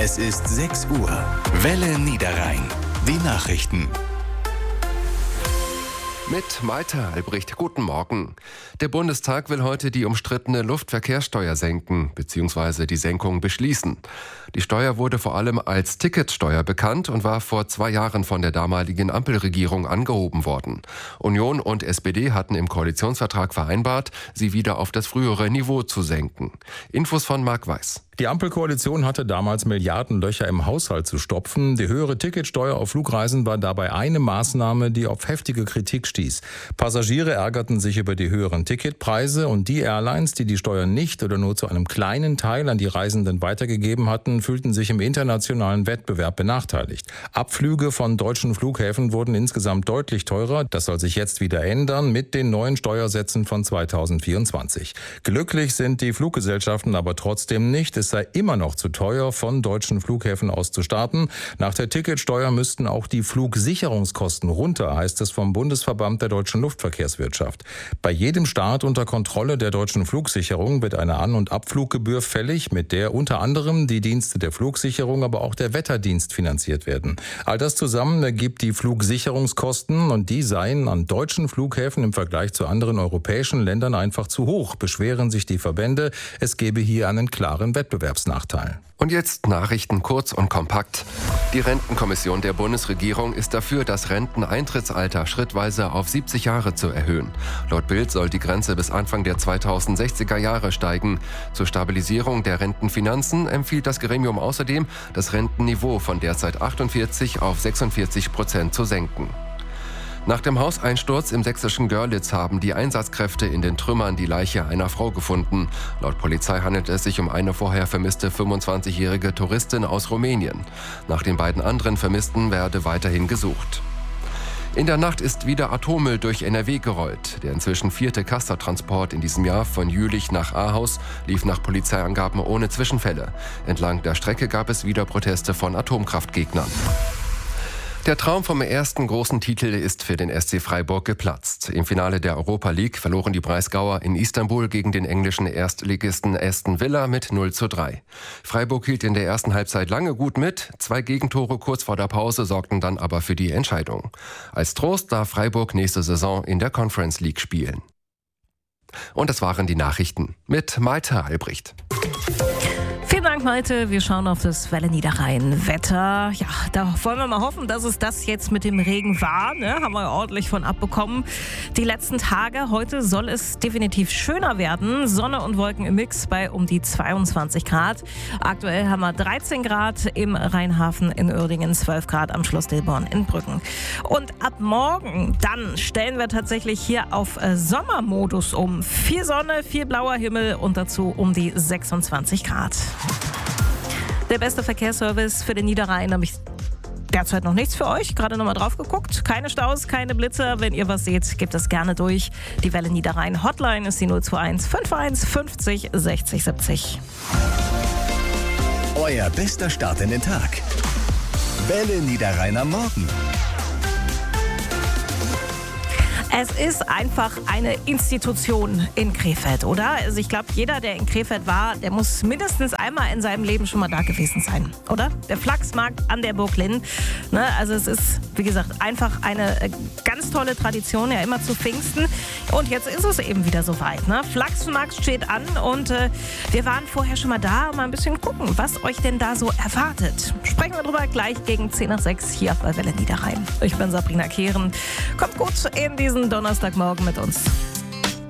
Es ist 6 Uhr. Welle Niederrhein. Die Nachrichten. Mit Malte Albrecht, guten Morgen. Der Bundestag will heute die umstrittene Luftverkehrssteuer senken bzw. die Senkung beschließen. Die Steuer wurde vor allem als Ticketsteuer bekannt und war vor 2 Jahren von der damaligen Ampelregierung angehoben worden. Union und SPD hatten im Koalitionsvertrag vereinbart, sie wieder auf das frühere Niveau zu senken. Infos von Marc Weiß. Die Ampelkoalition hatte damals Milliardenlöcher im Haushalt zu stopfen. Die höhere Ticketsteuer auf Flugreisen war dabei eine Maßnahme, die auf heftige Kritik stieß. Passagiere ärgerten sich über die höheren Ticketpreise und die Airlines, die die Steuer nicht oder nur zu einem kleinen Teil an die Reisenden weitergegeben hatten, fühlten sich im internationalen Wettbewerb benachteiligt. Abflüge von deutschen Flughäfen wurden insgesamt deutlich teurer. Das soll sich jetzt wieder ändern mit den neuen Steuersätzen von 2024. Glücklich sind die Fluggesellschaften aber trotzdem nicht. Es sei immer noch zu teuer, von deutschen Flughäfen aus zu starten. Nach der Ticketsteuer müssten auch die Flugsicherungskosten runter, heißt es vom Bundesverband der deutschen Luftverkehrswirtschaft. Bei jedem Start unter Kontrolle der deutschen Flugsicherung wird eine An- und Abfluggebühr fällig, mit der unter anderem die Dienste der Flugsicherung, aber auch der Wetterdienst finanziert werden. All das zusammen ergibt die Flugsicherungskosten und die seien an deutschen Flughäfen im Vergleich zu anderen europäischen Ländern einfach zu hoch, beschweren sich die Verbände. Es gebe hier einen klaren Wettbewerbsnachteil. Und jetzt Nachrichten kurz und kompakt. Die Rentenkommission der Bundesregierung ist dafür, das Renteneintrittsalter schrittweise auf 70 Jahre zu erhöhen. Laut Bild soll die Grenze bis Anfang der 2060er Jahre steigen. Zur Stabilisierung der Rentenfinanzen empfiehlt das Gremium außerdem, das Rentenniveau von derzeit 48 auf 46% zu senken. Nach dem Hauseinsturz im sächsischen Görlitz haben die Einsatzkräfte in den Trümmern die Leiche einer Frau gefunden. Laut Polizei handelt es sich um eine vorher vermisste 25-jährige Touristin aus Rumänien. Nach den beiden anderen Vermissten werde weiterhin gesucht. In der Nacht ist wieder Atommüll durch NRW gerollt. Der inzwischen 4. Castor-Transport in diesem Jahr von Jülich nach Ahaus lief nach Polizeiangaben ohne Zwischenfälle. Entlang der Strecke gab es wieder Proteste von Atomkraftgegnern. Der Traum vom ersten großen Titel ist für den SC Freiburg geplatzt. Im Finale der Europa League verloren die Breisgauer in Istanbul gegen den englischen Erstligisten Aston Villa mit 0:3. Freiburg hielt in der ersten Halbzeit lange gut mit. 2 Gegentore kurz vor der Pause sorgten dann aber für die Entscheidung. Als Trost darf Freiburg nächste Saison in der Conference League spielen. Und das waren die Nachrichten mit Malte Albrecht. Vielen Dank, Malte. Wir schauen auf das Welle Niederrhein Wetter. Ja, da wollen wir mal hoffen, dass es das jetzt mit dem Regen war. Ne? Haben wir ordentlich von abbekommen. Die letzten Tage, heute soll es definitiv schöner werden. Sonne und Wolken im Mix bei um die 22 Grad. Aktuell haben wir 13 Grad im Rheinhafen in Uerdingen, 12 Grad am Schloss Dilborn in Brücken. Und ab morgen, dann stellen wir tatsächlich hier auf Sommermodus um. Viel Sonne, viel blauer Himmel und dazu um die 26 Grad. Der beste Verkehrsservice für den Niederrhein, habe ich derzeit noch nichts für euch. Gerade nochmal drauf geguckt. Keine Staus, keine Blitzer. Wenn ihr was seht, gebt das gerne durch. Die Welle Niederrhein Hotline ist die 021 51 50 60 70. Euer bester Start in den Tag. Welle Niederrhein am Morgen. Es ist einfach eine Institution in Krefeld, oder? Also ich glaube, jeder, der in Krefeld war, der muss mindestens einmal in seinem Leben schon mal da gewesen sein, oder? Der Flachsmarkt an der Burg Linn. Ne? Also es ist, wie gesagt, einfach eine ganz tolle Tradition, ja immer zu Pfingsten. Und jetzt ist es eben wieder soweit. Ne? Flachsmarkt steht an und wir waren vorher schon mal da und mal ein bisschen gucken, was euch denn da so erwartet. Sprechen wir drüber gleich gegen 10 nach 6 hier bei Welle Niederrhein. Ich bin Sabrina Kehren. Kommt gut in diesen Donnerstagmorgen mit uns.